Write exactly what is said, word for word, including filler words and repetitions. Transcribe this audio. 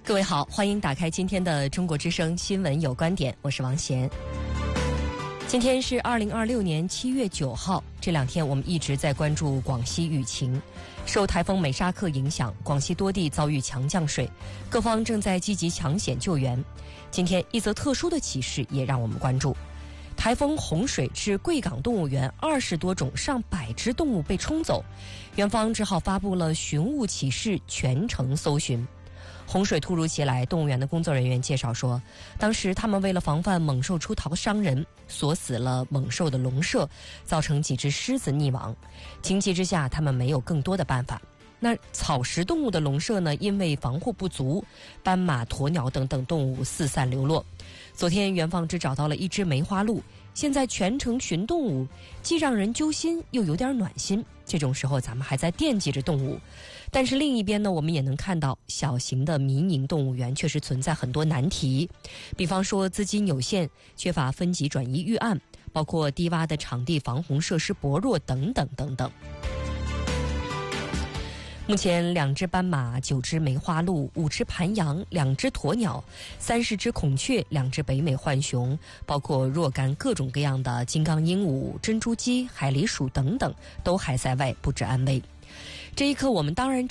各位好，欢迎打开今天的中国之声新闻有观点，我是王贤。今天是二零二六年七月九号，这两天我们一直在关注广西雨情。受台风美沙克影响，广西多地遭遇强降水，各方正在积极抢险救援。今天一则特殊的启示也让我们关注。台风洪水致贵港动物园二十多种上百只动物被冲走，园方只好发布了寻物启事，全程搜寻。洪水突如其来，动物园的工作人员介绍说，当时他们为了防范猛兽出逃伤人，锁死了猛兽的笼舍，造成几只狮子溺亡。情急之下，他们没有更多的办法。那草食动物的笼舍呢，因为防护不足，斑马、鸵鸟等等动物四散流落。昨天园方只找到了一只梅花鹿，现在全程寻动物，既让人揪心又有点暖心。这种时候咱们还在惦记着动物，但是另一边呢，我们也能看到小型的民营动物园确实存在很多难题，比方说资金有限，缺乏分级转移预案，包括低洼的场地防洪设施薄弱等等等等。目前两只斑马、九只梅花鹿、五只盘羊、两只鸵鸟、三十只孔雀、两只北美浣熊，包括若干各种各样的金刚鹦鹉、珍珠鸡、海狸鼠等等，都还在外不知安危。这一刻我们当然